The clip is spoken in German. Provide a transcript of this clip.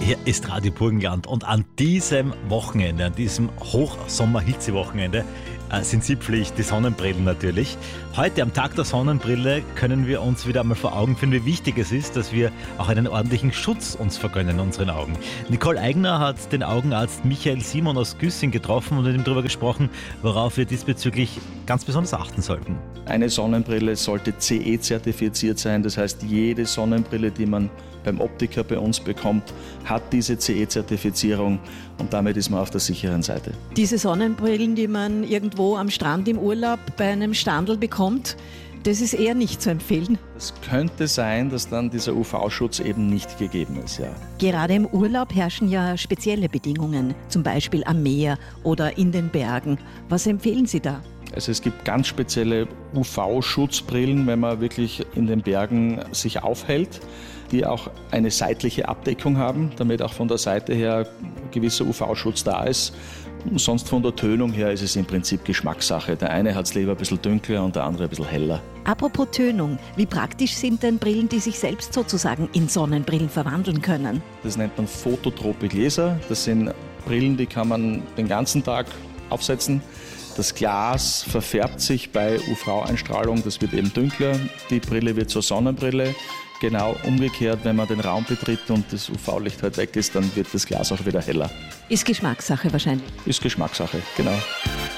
Hier ist Radio Burgenland und an diesem Wochenende, an diesem Hochsommer-Hitze-Wochenende sind sie Pflicht, die Sonnenbrillen natürlich. Heute am Tag der Sonnenbrille können wir uns wieder einmal vor Augen führen, wie wichtig es ist, dass wir auch einen ordentlichen Schutz uns vergönnen in unseren Augen. Nicole Eigner hat den Augenarzt Michael Simon aus Güssing getroffen und mit ihm darüber gesprochen, worauf wir diesbezüglich ganz besonders achten sollten. Eine Sonnenbrille sollte CE-zertifiziert sein, das heißt, jede Sonnenbrille, die man beim Optiker bei uns bekommt, hat diese CE-Zertifizierung und damit ist man auf der sicheren Seite. Diese Sonnenbrillen, die man irgendwo am Strand im Urlaub bei einem Standel bekommt, das ist eher nicht zu empfehlen. Es könnte sein, dass dann dieser UV-Schutz eben nicht gegeben ist, ja. Gerade im Urlaub herrschen ja spezielle Bedingungen, zum Beispiel am Meer oder in den Bergen. Was empfehlen Sie da? Also es gibt ganz spezielle UV-Schutzbrillen, wenn man wirklich in den Bergen sich aufhält, die auch eine seitliche Abdeckung haben, damit auch von der Seite her gewisser UV-Schutz da ist. Und sonst von der Tönung her ist es im Prinzip Geschmackssache. Der eine hat es lieber ein bisschen dunkler und der andere ein bisschen heller. Apropos Tönung, wie praktisch sind denn Brillen, die sich selbst sozusagen in Sonnenbrillen verwandeln können? Das nennt man phototrope Gläser. Das sind Brillen, die kann man den ganzen Tag aufsetzen. Das Glas verfärbt sich bei UV-Einstrahlung, das wird eben dunkler. Die Brille wird zur Sonnenbrille. Genau umgekehrt, wenn man den Raum betritt und das UV-Licht halt weg ist, dann wird das Glas auch wieder heller. Ist Geschmackssache wahrscheinlich. Ist Geschmackssache, genau.